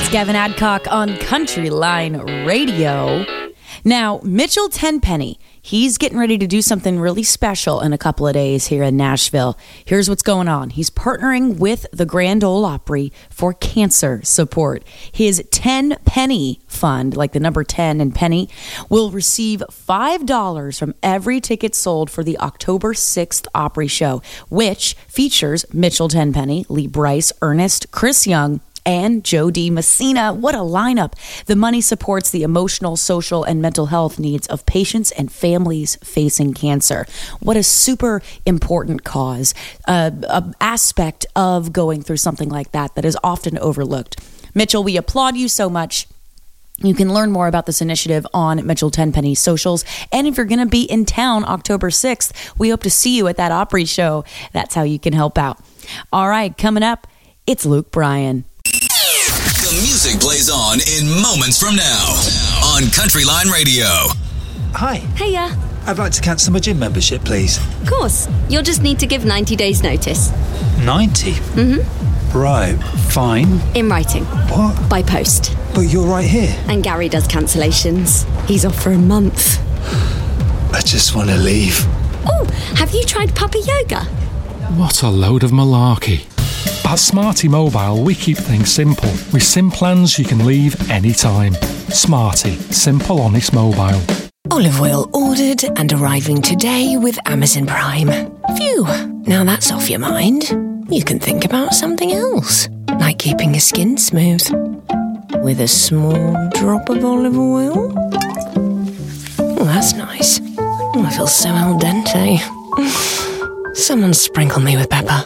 It's Gavin Adcock on Country Line Radio. Now, Mitchell Tenpenny, he's getting ready to do something really special in a couple of days here in Nashville. Here's what's going on. He's partnering with the Grand Ole Opry for cancer support. His 10 Penny Fund, like the number 10 and penny, will receive $5 from every ticket sold for the October 6th Opry show, which features Mitchell Tenpenny, Lee Brice, Ernest, Chris Young, and Joe D. Messina. What a lineup. The money supports the emotional, social, and mental health needs of patients and families facing cancer. What a super important cause, an aspect of going through something like that is often overlooked. Mitchell, we applaud you so much. You can learn more about this initiative on Mitchell Tenpenny's socials. And if you're going to be in town October 6th, we hope to see you at that Opry show. That's how you can help out. All right, coming up, it's Luke Bryan. The music plays on in moments from now on Country Line Radio. Hi. Hiya. I'd like to cancel my gym membership, please. Of course. You'll just need to give 90 days notice. 90? Mm-hmm. Right, fine. In writing. What? By post. But you're right here. And Gary does cancellations. He's off for a month. I just want to leave. Oh, have you tried puppy yoga? What a load of malarkey. At Smarty Mobile, we keep things simple. With SIM plans you can leave anytime. Smarty, simple, honest mobile. Olive oil ordered and arriving today with Amazon Prime. Phew, now that's off your mind. You can think about something else, like keeping your skin smooth. With a small drop of olive oil. Oh, that's nice. Oh, I feel so al dente. Someone sprinkle me with pepper.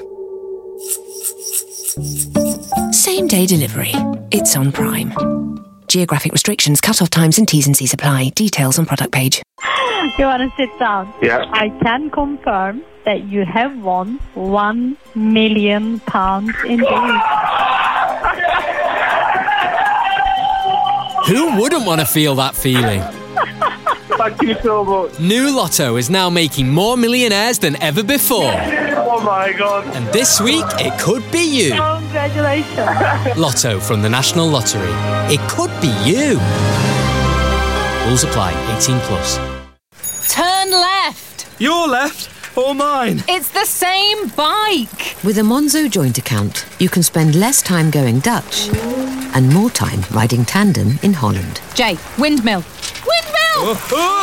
Same-day delivery. It's on Prime. Geographic restrictions, cut-off times and T's and C's apply. Details on product page. You want to sit down? Yeah. I can confirm that you have won £1 million indeed. Who wouldn't want to feel that feeling? Thank you so much. New Lotto is now making more millionaires than ever before. Oh my God. And this week, it could be you. Congratulations. Lotto from the National Lottery. It could be you. Rules apply. 18 plus. Turn left. Your left or mine? It's the same bike. With a Monzo joint account, you can spend less time going Dutch and more time riding tandem in Holland. Jay, windmill. Windmill!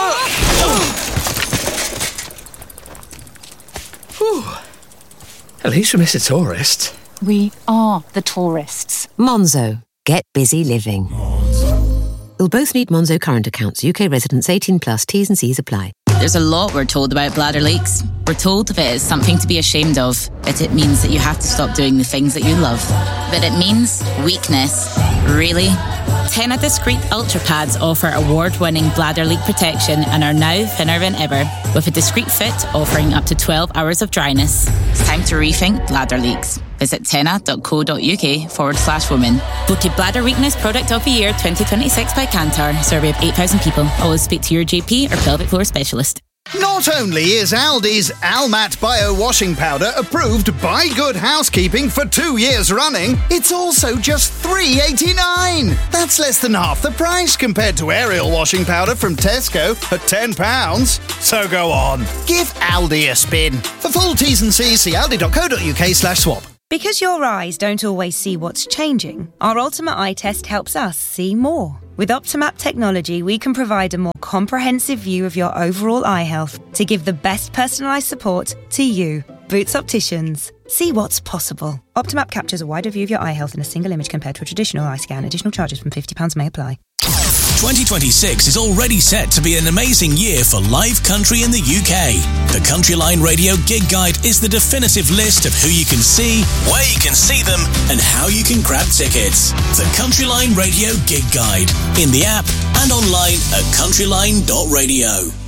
At least we miss a tourist. We are the tourists. Monzo. Get busy living. You'll both need Monzo current accounts. UK residents 18 plus. T's and C's apply. There's a lot we're told about bladder leaks. We're told that it's something to be ashamed of, that it means that you have to stop doing the things that you love. But it means weakness. Really? Tena Discreet Ultra Pads offer award-winning bladder leak protection and are now thinner than ever, with a discreet fit offering up to 12 hours of dryness. It's time to rethink bladder leaks. Visit tena.co.uk/women. Voted Bladder Weakness Product of the Year 2026 by Kantar. Survey of 8,000 people. Always speak to your GP or pelvic floor specialist. Not only is Aldi's Almat Bio Washing Powder approved by Good Housekeeping for 2 years running, it's also just $3.89. That's less than half the price compared to Ariel Washing Powder from Tesco at £10. So go on, give Aldi a spin. For full T's and C's, see aldi.co.uk/swap. Because your eyes don't always see what's changing, our Ultimate Eye Test helps us see more. With Optimap technology, we can provide a more comprehensive view of your overall eye health to give the best personalised support to you. Boots Opticians. See what's possible. Optimap captures a wider view of your eye health in a single image compared to a traditional eye scan. Additional charges from £50 may apply. 2026 is already set to be an amazing year for live country in the UK. The Country Line Radio Gig Guide is the definitive list of who you can see, where you can see them, and how you can grab tickets. The Country Line Radio Gig Guide, in the app and online at countryline.radio.